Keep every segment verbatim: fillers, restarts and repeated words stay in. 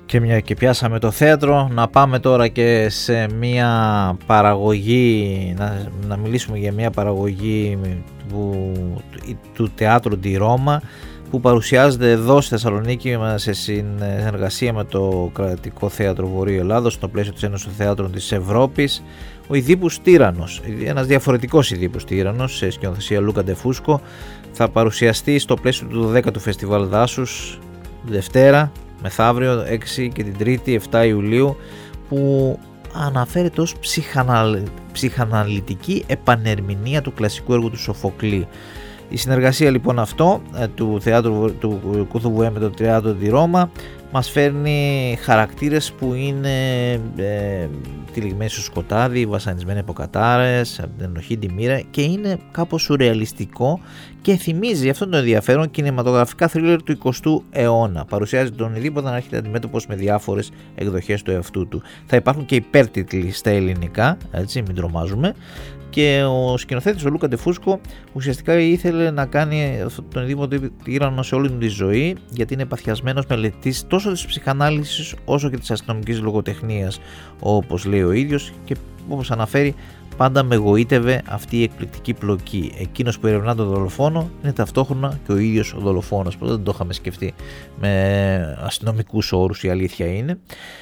Και μια και πιάσαμε το θέατρο, να πάμε τώρα και σε μια παραγωγή, να, να μιλήσουμε για μια παραγωγή που, του Θεάτρου Ντι Ρώμα, που παρουσιάζεται εδώ στη Θεσσαλονίκη σε συνεργασία με το Κρατικό Θέατρο Βορείου Ελλάδος στο πλαίσιο της Ένωσης των Θεάτρων της Ευρώπης. Ο Ιδίππους Τύραννος, ένας διαφορετικός Ιδίππους Τύραννος σε σκηνοθεσία Λούκα Ντεφούσκο, θα παρουσιαστεί στο πλαίσιο του δωδέκατου Φεστιβάλ Δάσους Δευτέρα, μεθαύριο έξι και την Τρίτη επτά Ιουλίου, που αναφέρεται ως ψυχαναλ... ψυχαναλυτική επανερμηνεία του κλασικού έργου του Σοφοκλή. Η συνεργασία λοιπόν αυτό του θεάτρου του Κούθου με το Θέατρο Ντι Ρώμα μας φέρνει χαρακτήρες που είναι ε, τυλιγμένοι στο σκοτάδι, βασανισμένοι από κατάρες, από την ενοχή, τη μοίρα, και είναι κάπως σουρεαλιστικό και θυμίζει αυτόν τον ενδιαφέρον κινηματογραφικά θρίλερ του εικοστού αιώνα. Παρουσιάζει τον οδήποτε να έρχεται αντιμέτωπος με διάφορες εκδοχές του εαυτού του. Θα υπάρχουν και υπέρτιτλοι στα ελληνικά, έτσι, μην τρομάζουμε. Και ο σκηνοθέτης ο Λούκα Ντεφούσκο ουσιαστικά ήθελε να κάνει τον ιδίποτε τύραννο σε όλη του τη ζωή, γιατί είναι παθιασμένος μελετής τόσο της ψυχανάλυσης όσο και της αστυνομικής λογοτεχνίας, όπως λέει ο ίδιος, και όπως αναφέρει, πάντα με γοήτευε αυτή η εκπληκτική πλοκή. Εκείνος που ερευνά τον δολοφόνο είναι ταυτόχρονα και ο ίδιος ο δολοφόνος. Ποτέ δεν το είχαμε σκεφτεί με αστυνομικούς όρους, η αλήθεια είναι.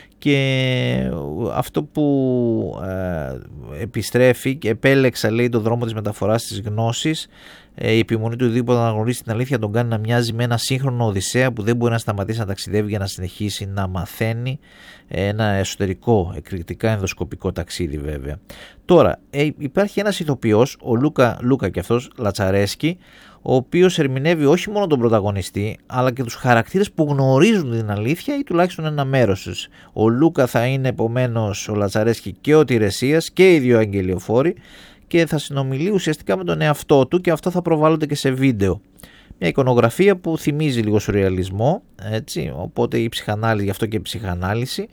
Και αυτό που ε, επιστρέφει και επέλεξα, λέει, το δρόμο της μεταφοράς της γνώσης. Ε, η επιμονή του οδήποτε να γνωρίσει την αλήθεια τον κάνει να μοιάζει με ένα σύγχρονο Οδυσσέα που δεν μπορεί να σταματήσει να ταξιδεύει για να συνεχίσει να μαθαίνει. Ένα εσωτερικό, εκρηκτικά ενδοσκοπικό ταξίδι βέβαια. Τώρα ε, υπάρχει ένας ηθοποιός, ο Λούκα, Λούκα και αυτός, Λατσαρέσκι, ο οποίος ερμηνεύει όχι μόνο τον πρωταγωνιστή, αλλά και τους χαρακτήρες που γνωρίζουν την αλήθεια ή τουλάχιστον ένα μέρος τους. Ο Λούκα θα είναι επομένως ο Λατσαρέσκι και ο Τηρεσίας και οι δύο αγγελιοφόροι, και θα συνομιλεί ουσιαστικά με τον εαυτό του, και αυτό θα προβάλλονται και σε βίντεο. Μια εικονογραφία που θυμίζει λίγο σουρεαλισμό, έτσι, οπότε η ψυχανάλυση, γι' αυτό και η ψυχανάλυση.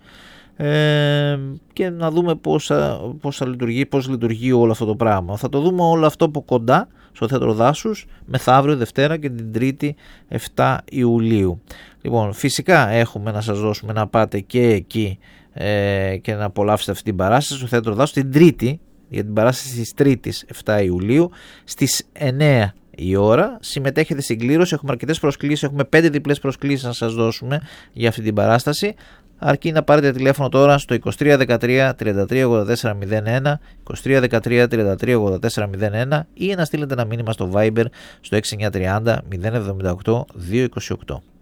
Ε, και να δούμε πώς, πώς, θα λειτουργεί, πώς λειτουργεί όλο αυτό το πράγμα. Θα το δούμε όλο αυτό από κοντά στο Θέατρο Δάσους μεθαύριο Δευτέρα και την Τρίτη επτά Ιουλίου. Λοιπόν, φυσικά έχουμε να σας δώσουμε να πάτε και εκεί ε, και να απολαύσετε αυτή την παράσταση στο Θέατρο Δάσους την Τρίτη, για την παράσταση της Τρίτης επτά Ιουλίου στις εννέα η ώρα. Συμμετέχετε στην κλήρωση, έχουμε αρκετές προσκλήσεις, έχουμε πέντε διπλές προσκλήσεις να σας δώσουμε για αυτή την παράσταση. Αρκεί να πάρετε τηλέφωνο τώρα στο είκοσι τρία δεκατρία τριάντα τρία ογδόντα τέσσερα μηδέν ένα, είκοσι τρία δεκατρία τριάντα τρία ογδόντα τέσσερα μηδέν ένα, ή να στείλετε ένα μήνυμα στο Viber στο έξι εννιά τρία μηδέν μηδέν εβδομήντα οκτώ διακόσια είκοσι οκτώ.